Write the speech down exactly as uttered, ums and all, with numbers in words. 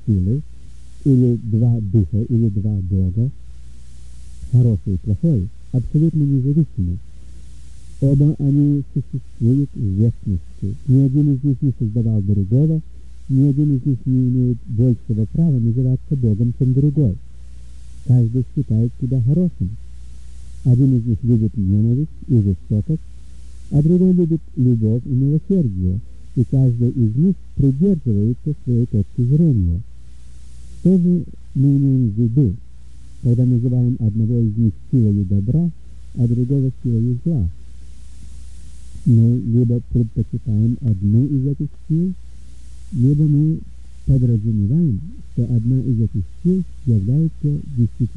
силы, или два духа, или два Бога, хороший и плохой, абсолютно независимы. Оба они существуют в вечности. Ни один из них не создавал другого, ни один из них не имеет большего права называться Богом, чем другой. Каждый считает себя хорошим. Один из них любит ненависть и жестокость, а другой любит любовь и милосердие, и каждый из них придерживается своей точки зрения. Что же мы имеем в виду, когда называем одного из них силой добра, а другого силой зла? Мы либо предпочитаем одну из этих сил, либо мы подразумеваем, что одна из этих сил является действительно